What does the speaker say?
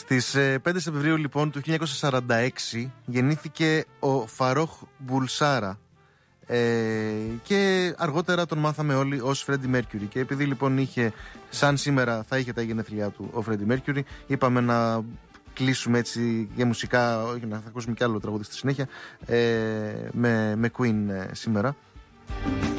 Στις 5 Σεπτεμβρίου λοιπόν του 1946 γεννήθηκε ο Φαρόχ Μπουλσάρα και αργότερα τον μάθαμε όλοι ως Φρέντι Μέρκιουρι. Και επειδή λοιπόν είχε, σαν σήμερα θα είχε τα γενέθλιά του ο Φρέντι Μέρκιουρι, είπαμε να κλείσουμε έτσι για μουσικά, όχι να θα ακούσουμε κι άλλο τραγούδι στη συνέχεια, με Queen σήμερα.